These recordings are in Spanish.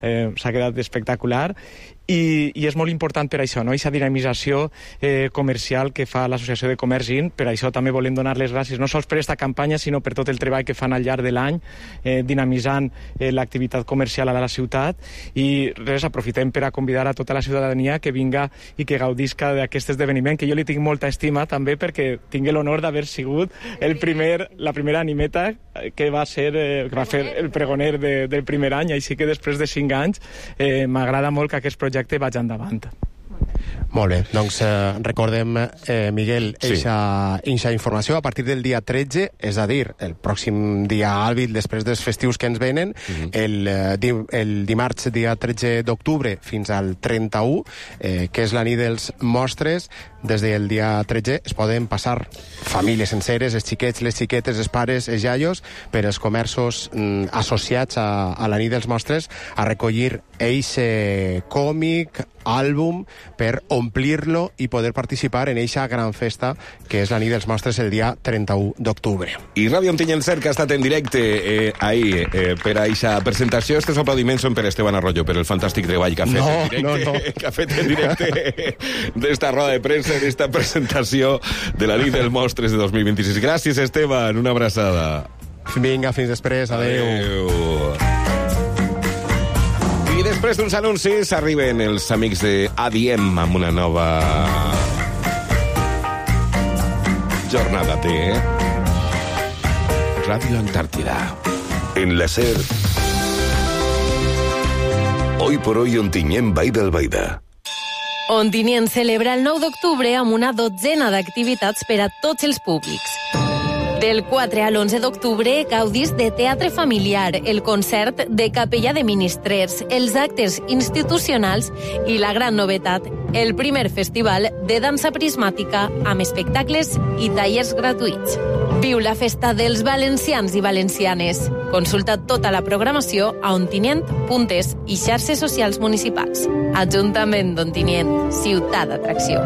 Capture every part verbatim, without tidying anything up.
eh, s'ha quedat espectacular. I, i és molt important per això, no? Aquesta dinamització eh, comercial que fa l'Associació de Comerç I N. Per això també volem donar les gràcies no sols per aquesta campanya, sinó per tot el treball que fan al llarg de l'any, eh, dinamitzant eh, l'activitat comercial a la ciutat. I res, aprofitem per a convidar a tota la ciutadania que vinga i que gaudisca d'aquest esdeveniment, que jo li tinc molta estima també perquè tinc l'honor d'haver sigut el primer, la primera animeta que va ser eh, que va fer el pregoner de, del primer any, així que després de cinc anys eh, m'agrada molt que aquest projecte vaig endavant. Molt bé, doncs eh, recordem, eh, Miguel, eixa sí. informació a partir del dia tretze, és a dir, el pròxim dia hàbil després dels festius que ens venen, uh-huh. el, eh, el dimarts dia tretze d'octubre fins al trenta-u, eh, que és la nit dels mostres. Des del dia tretze es poden passar famílies senceres, els xiquets, les xiquetes, els pares, els iaios, per els comerços mm, associats a, a la nit dels mostres a recollir eixe còmic, àlbum, per omplir-lo i poder participar en eixa gran festa que és la nit dels mostres el dia trenta-u d'octubre. I Ràdio Ontinyent Ser, que ha estat en directe eh, ahir eh, per a eixa presentació. Estes aplaudiments són per Esteban Arroyo, per el fantàstic treball que ha fet no, en directe, no, no. que ha fet en directe d'esta roda de premsa, d'esta presentació de la nit dels mostres de dos mil vint-i-sis. Gràcies, Esteban, una abraçada. Vinga, fins després, adeu. Adeu. I després d'uns anuncis arriben els amics de A D M amb una nova jornada T, eh? Radio Antártida. En la SER. Hoy por hoy Ontinyent Baida Albaida. Ontinyent celebra el nou d'octubre amb una dotzena d'activitats per a tots els públics. Del quatre a l'onze d'octubre gaudís de teatre familiar, el concert de capella de ministrers, els actes institucionals i la gran novetat, el primer festival de dansa prismàtica amb espectacles i tallers gratuïts. Viu la festa dels valencians i valencianes. Consulta tota la programació a ontinyent punt es i xarxes socials municipals. Ajuntament d'Ontinyent, ciutat d'atracció.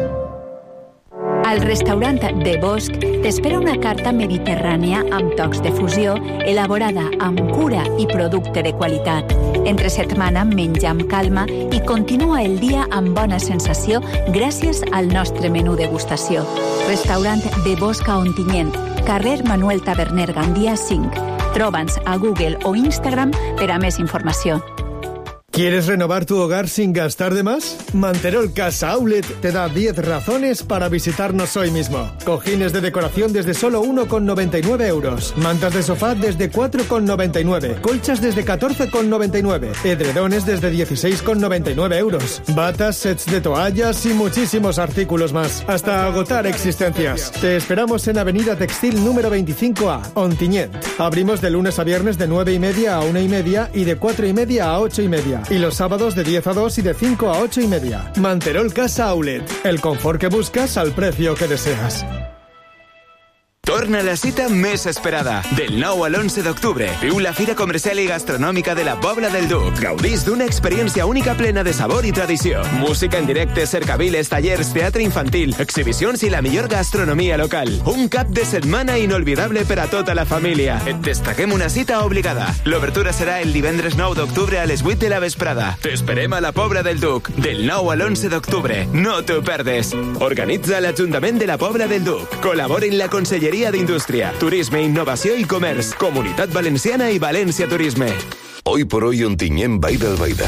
Al restaurant De Bosc t'espera una carta mediterrània amb tocs de fusió elaborada amb cura i producte de qualitat. Entre setmana menja amb calma i continua el dia amb bona sensació gràcies al nostre menú degustació. Restaurant De Bosc a Ontinyent, carrer Manuel Taberner Gandia cinc. Troba'ns a Google o Instagram per a més informació. ¿Quieres renovar tu hogar sin gastar de más? Manterol Casa Outlet te da diez razones para visitarnos hoy mismo. Cojines de decoración desde solo uno con noventa y nueve euros. Mantas de sofá desde cuatro con noventa y nueve. Colchas desde catorce con noventa y nueve. Edredones desde dieciséis con noventa y nueve euros. Batas, sets de toallas y muchísimos artículos más. Hasta agotar existencias. Te esperamos en Avenida Textil número veinticinco A, Ontinyent. Abrimos de lunes a viernes de nueve y media a una y media y de cuatro y media a ocho y media. Y los sábados de diez a dos y de cinco a ocho y media. Manterol Casa Outlet. El confort que buscas al precio que deseas. Torna la cita més esperada. Del nou a l'onze d'octubre, viu la Fira Comercial i Gastronòmica de la Pobla del Duc. Gaudís d'una experiència única plena de sabor i tradició. Música en directe, cercaviles, tallers, teatre infantil, exhibicions i la millor gastronomia local. Un cap de setmana inolvidable per a tota la família. Et destaquem una cita obligada. L'obertura serà el divendres nou d'octubre a les vuit de la vesprada. T'esperem a la Pobla del Duc. Del nou a l'onze d'octubre. No t'ho perdes. Organitza l'Ajuntament de la Pobla del Duc. Col·laboren la Conselleria d'Indústria, Turisme, Innovació i Comerç, Comunitat Valenciana i València Turisme. Hoy por hoy Ontinyent Baida Albaida.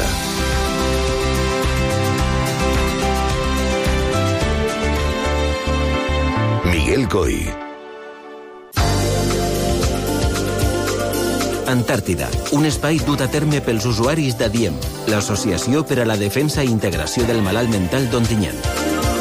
Miguel Coy. Antàrtida, un espai dut a terme pels usuaris d'A D I E M, l'Associació per a la Defensa i Integració del Malalt Mental d'Ontinyent.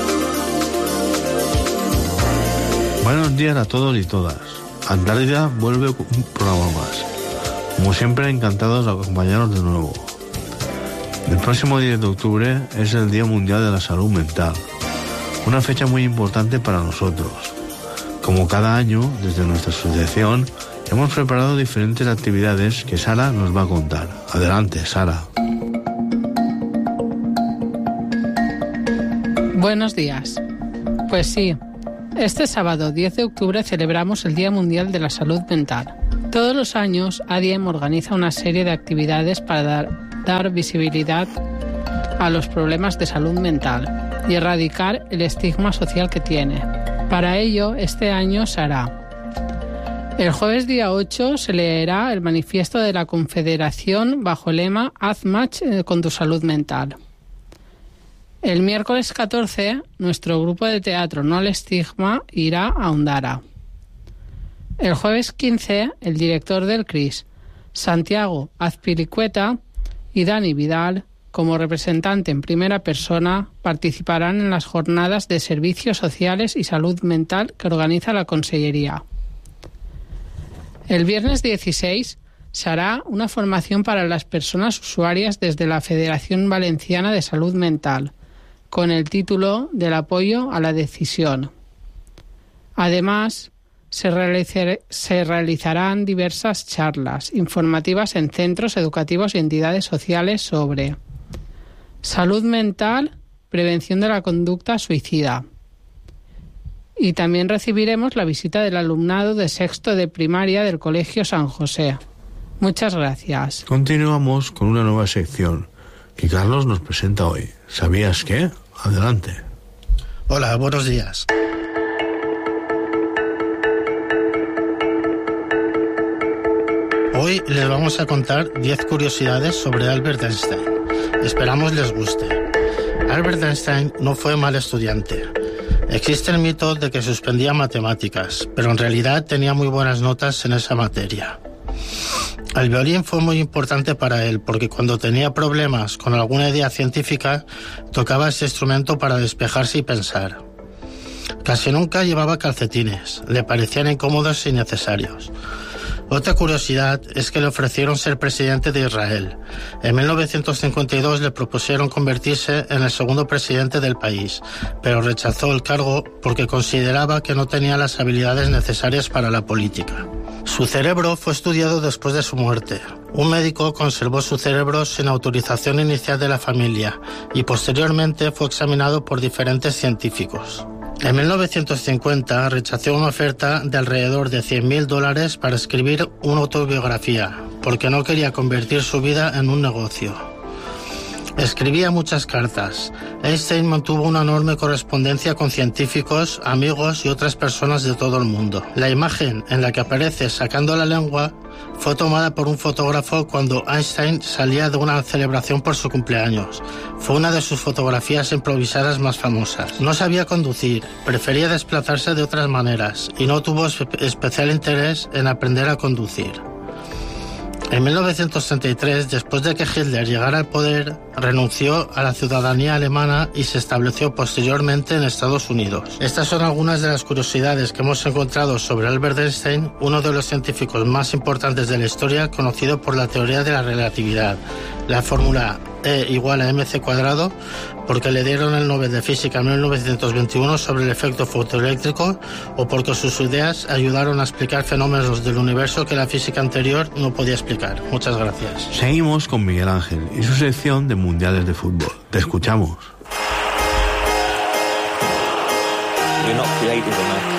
Buenos días a todos y todas. Antártida vuelve con un programa más. Como siempre, encantados de acompañaros de nuevo. El próximo diez de octubre es el Día Mundial de la Salud Mental, una fecha muy importante para nosotros. Como cada año, desde nuestra asociación, hemos preparado diferentes actividades que Sara nos va a contar. Adelante, Sara. Buenos días. Pues sí. Este sábado diez de octubre celebramos el Día Mundial de la Salud Mental. Todos los años A D I E M organiza una serie de actividades para dar dar visibilidad a los problemas de salud mental y erradicar el estigma social que tiene. Para ello, este año se hará. El jueves día ocho se leerá el manifiesto de la Confederación bajo el lema Haz match con tu salud mental. El miércoles catorce, nuestro grupo de teatro No al Estigma irá a Ondara. El jueves quince, el director del C R I S, Santiago Azpilicueta, y Dani Vidal, como representante en primera persona, participarán en las jornadas de servicios sociales y salud mental que organiza la Consellería. El viernes dieciséis se hará una formación para las personas usuarias desde la Federación Valenciana de Salud Mental, con el título del apoyo a la decisión. Además, se, realizar, se realizarán diversas charlas informativas en centros educativos y entidades sociales sobre salud mental, prevención de la conducta suicida. Y también recibiremos la visita del alumnado de sexto de primaria del Colegio San José. Muchas gracias. Continuamos con una nueva sección que Carlos nos presenta hoy. ¿Sabías qué? Adelante. Hola, buenos días. Hoy les vamos a contar diez curiosidades sobre Albert Einstein. Esperamos les guste. Albert Einstein no fue mal estudiante. Existe el mito de que suspendía matemáticas, pero en realidad tenía muy buenas notas en esa materia. El violín fue muy importante para él porque cuando tenía problemas con alguna idea científica, tocaba ese instrumento para despejarse y pensar. Casi nunca llevaba calcetines, le parecían incómodos e innecesarios. Otra curiosidad es que le ofrecieron ser presidente de Israel. En mil novecientos cincuenta y dos le propusieron convertirse en el segundo presidente del país, pero rechazó el cargo porque consideraba que no tenía las habilidades necesarias para la política. Su cerebro fue estudiado después de su muerte. Un médico conservó su cerebro sin autorización inicial de la familia y posteriormente fue examinado por diferentes científicos. En mil novecientos cincuenta rechazó una oferta de alrededor de cien mil dólares para escribir una autobiografía, porque no quería convertir su vida en un negocio. Escribía muchas cartas. Einstein mantuvo una enorme correspondencia con científicos, amigos y otras personas de todo el mundo. La imagen en la que aparece sacando la lengua fue tomada por un fotógrafo cuando Einstein salía de una celebración por su cumpleaños. Fue una de sus fotografías improvisadas más famosas. No sabía conducir, prefería desplazarse de otras maneras y no tuvo especial interés en aprender a conducir. En mil novecientos treinta y tres, después de que Hitler llegara al poder, renunció a la ciudadanía alemana y se estableció posteriormente en Estados Unidos. Estas son algunas de las curiosidades que hemos encontrado sobre Albert Einstein, uno de los científicos más importantes de la historia, conocido por la teoría de la relatividad, la fórmula E igual a mc cuadrado, porque le dieron el Nobel de Física en mil novecientos veintiuno sobre el efecto fotoeléctrico o porque sus ideas ayudaron a explicar fenómenos del universo que la física anterior no podía explicar. Muchas gracias. Seguimos con Miguel Ángel y su sección de mundiales de fútbol. Te escuchamos. You're not creative enough.